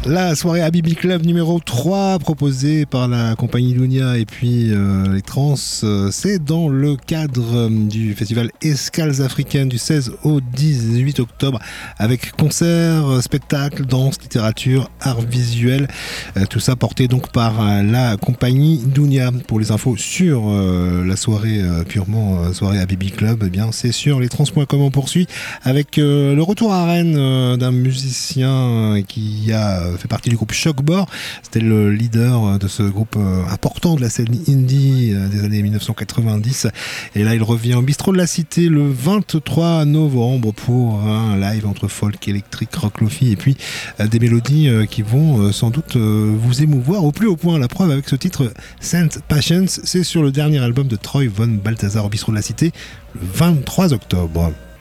La soirée Habibi Club numéro 3 proposée par la compagnie Dunia et puis les trans, c'est dans le cadre du festival Escales africaines du 16 au 18 octobre avec concerts, spectacles, danse, littérature, art visuel, tout ça porté donc par la compagnie Dunia. Pour les infos sur la soirée purement soirée Habibi Club, eh bien c'est sur lestrans.com. On poursuit avec le retour à Rennes d'un musicien qui a fait partie du groupe Shockbore. C'était le leader de ce groupe important de la scène indie des années 1990. Et là, il revient au Bistrot de la Cité le 23 novembre pour un live entre folk, électrique, rock, lofi et puis des mélodies qui vont sans doute vous émouvoir au plus haut point. La preuve avec ce titre Saint Patience, c'est sur le dernier album de Troy Von Balthazar au Bistrot de la Cité le 23 octobre.